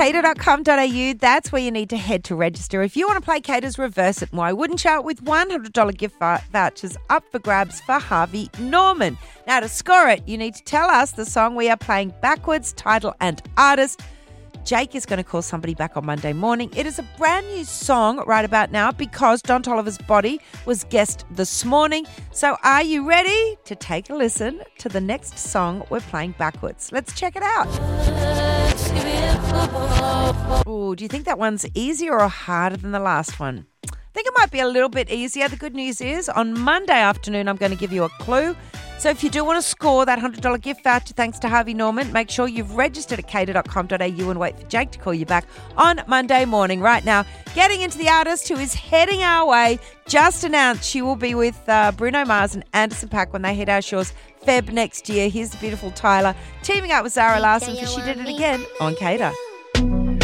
cater.com.au. That's where you need to head to register. If you want to play Cater's Reverse It, why wouldn't you? With $100 gift vouchers up for grabs for Harvey Norman. Now, to score it, you need to tell us the song we are playing backwards, title and artist. Jake is going to call somebody back on Monday morning. It is a brand new song right about now because Don Toliver's Body was guest this morning. So are you ready to take a listen to the next song we're playing backwards? Let's check it out. Oh, do you think that one's easier or harder than the last one? I think it might be a little bit easier. The good news is on Monday afternoon, I'm going to give you a clue. So if you do want to score that $100 gift voucher thanks to Harvey Norman, make sure you've registered at cater.com.au and wait for Jake to call you back on Monday morning. Right now, getting into the artist who is heading our way, just announced she will be with Bruno Mars and Anderson .Paak when they hit our shores Feb next year. Here's the beautiful Tyler teaming up with Zara Larsson because she did it again on Cater.